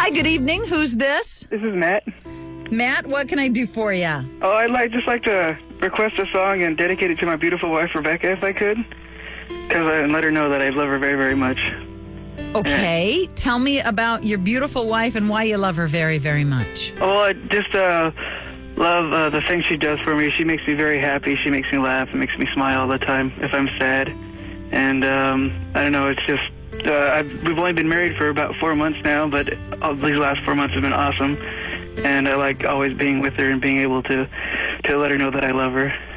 Hi, good evening. Who's this? This is Matt. Matt, what can I do for you? Oh, I'd just like to request a song and dedicate it to my beautiful wife, Rebecca, if I could. And let her know that I love her very, very much. Okay. Yeah. Tell me about your beautiful wife and why you love her very, very much. Oh, I just love the things she does for me. She makes me very happy. She makes me laugh. It makes me smile all the time if I'm sad. And I don't know, it's just... we've only been married for about 4 months now, but these last 4 months have been awesome. And I like always being with her and being able to let her know that I love her.